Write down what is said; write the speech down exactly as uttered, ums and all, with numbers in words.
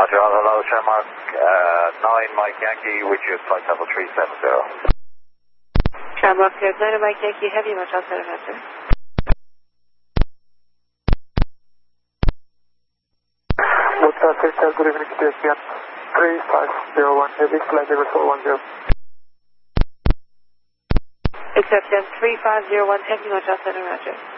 Roger, hello, Shamrock, uh, nine Mike Yankee, which is flight level three seven zero. Shamrock, there's nine Mike Yankee Heavy, much outside of answer. What's up, Crystal, good evening, T S P M three five zero one Heavy, flight level four one zero. Accept M three five zero one Heavy, much outside of answer.